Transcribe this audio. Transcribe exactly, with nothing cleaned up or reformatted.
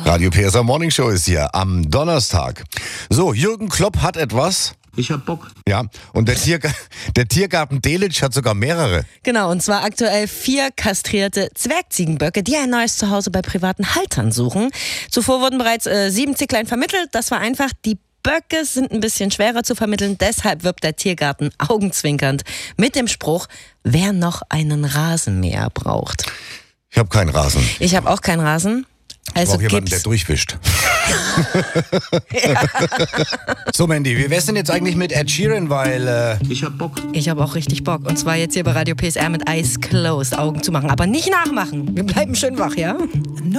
Radio P S A Morning Show ist hier am Donnerstag. So, Jürgen Klopp hat etwas. Ich hab Bock. Ja, und der, Tierga- der Tiergarten Delitzsch hat sogar mehrere. Genau, und zwar aktuell vier kastrierte Zwergziegenböcke, die ein neues Zuhause bei privaten Haltern suchen. Zuvor wurden bereits äh, sieben Zicklein vermittelt. Das war einfach, die Böcke sind ein bisschen schwerer zu vermitteln. Deshalb wirbt der Tiergarten augenzwinkernd mit dem Spruch, wer noch einen Rasenmäher braucht. Ich habe keinen Rasen. Ich habe auch keinen Rasen. Also Ich brauche jemanden, gibt's. der durchwischt. So, Mandy, wie wär's denn jetzt eigentlich mit Ed Sheeran, weil äh, Ich hab Bock. Ich habe auch richtig Bock. Und zwar jetzt hier bei Radio P S R mit Eyes Closed, Augen zu machen. Aber nicht nachmachen. Wir bleiben schön wach, ja?